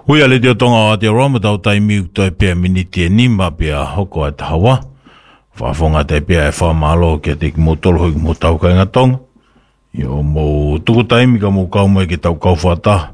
Hui ale teo tonga o te roma tau tai miu toi pia miniti e nima pia hoko e tahawa. Whafonga te pia e whamalo kia te ki mo tolo hui ki mo tau kai ngā tonga. Io mo tuku taimi ka mo kaumai ki tau kau whata.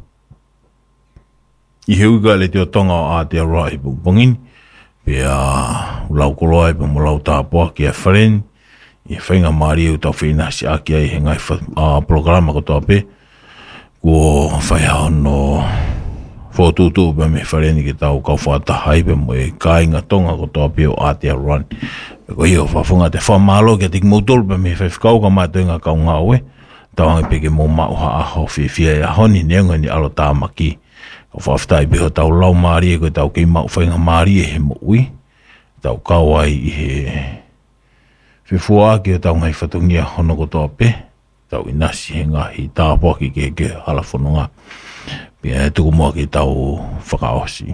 I heuga le teo tonga o Aotearoa i pungpungini. Pia lau koroa i pa mo lau tāpua ki e wharen. I whainga maari u tau whina si aki ai he ngai programa ko toa pe. Kua whaiha no whotutu pa me whareni ki tau kau whata haipe mo e kāinga tonga ko toa pe o Aotearoa. Ko hio whafunga te whamalo ki te kimoutolu pa me whaiwhikau ka mai toinga kau ngāwe. Tawanga peke mo mauha aho whiwhia e ahoni neonga ni alo tāmaki. Ko whaftai peho tau lau maari e koe tau kei mau whainga maari e he mo ui. Tau kawai i he whiwhua ki o tau ngai whatungia hono ko toa pe. Tau inasi he ngahi tāpoki ke hala whanonga. Pia e tuku mua ki tau whakaosi.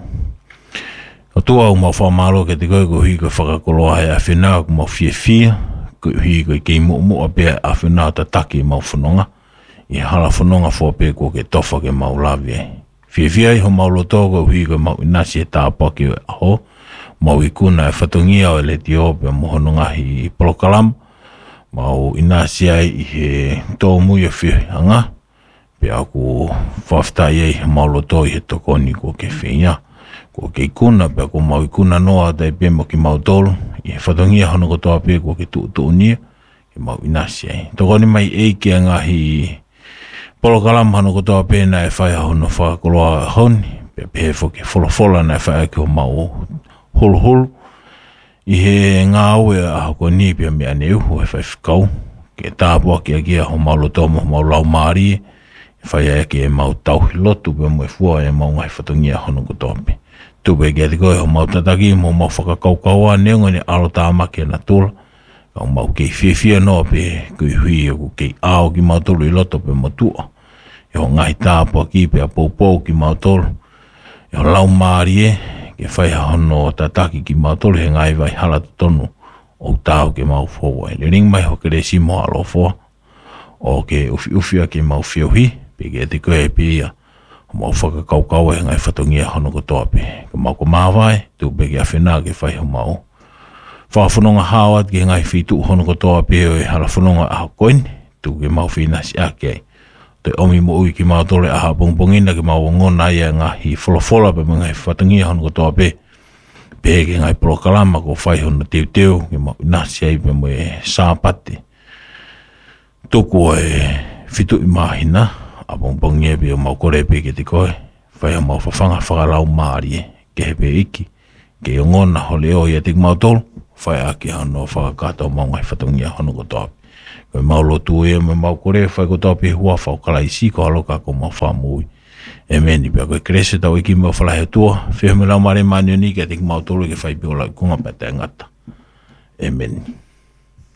O tua u mau whamalo ke te koe ko hui koe whakakoloa he a whenau ko mau whiwhia. Ko hui koe kei mo a pia a whenau ta taki mau whanonga. I hala whanonga whopea ko ke tofa ke mau lawe. Whiwhia i ho mau loto ko hui koe mau inasi e tāpoki o aho. Mau i kuna e whatungia o le Etiopia mo hono ngahi i Polokalam. Mau inasi ai i he tō mui a whianga. Pea ku whaftai ai mau loto i he tokoni ko ke whia. Ko ke kuna pea ko mau i kuna noa tai pia mo ki mau tolu. I he whatungia hono ko toa pia ko ke tuunia. Ke mau inasi ai. Tokoni mai ei kia ngahi Polokalam hono ko toa pia na e whai hono whakoloa honi. Pea pia whoke wholofola na e whai ki ho mau hulu. I he ngā ue a hoko ni pia mea ne uhu e whaiwhikau. Ke tāpua kia kia ho mau loto mo mau lau maari. Whai ea ki e mau tauhi lotu pia mo e fua e mau ngai whatungia hono ko tope. Tupe kia te koe ho mau tataki mo mau whakakaukau a neonga ni alo tāmaki na tula. Kau mau kei whiwhia noa pe kui hui o kei ao ki mau tolu i loto pe mo tua. E ho ngai tāpua ki pia poupou ki mau tolu. E ho lau maari e. Ke whaiha hono tataki ki mautolu he ngai vai hala tonu o tau ke mau fōwa. Le ring mai ho ke resi mo alo fōa. O ke ufiufia ke mau whiuhi. Pe ke te koe pia. Mau whakakaukau he ngai whatungia hono ko toa pe. Ke mau ko mawai. Tu pe ke a whenā ke whaiha mau. Whawhanonga hawat ke ngai whitu hono ko toa pe o e hala whanonga aho koini. Tu ke mau whina si ake ai. Te omi mo ui ki mau tole aha pongpongina ki mau ngona ia ngahi wholofola pe ngai whatangia hono ko toa pe. Pe ke ngai Polokalama ko whai hono teu ki mau inasi ai pe mo e sāpate. Tuku e whitu i mahina a pongpongia pe o mau kore pe ke te koe. Whai o mau whawhanga whakalau maari e ke he pe iki. Ke o ngona ho leo ia te mau tolu. Whai aki hono whakakato mau ngai whatangia hono ko toa pe. Koe mau lotu e me mau kore whai ko tau pe hua whau kalaisi ko haloka ko mau whamui. E meni pia koe krese tau iki mau whalahe tua. Whio me lau mare mani o ni ke te ki mau tolu ke whai pio lau kunga pete ngata. E meni.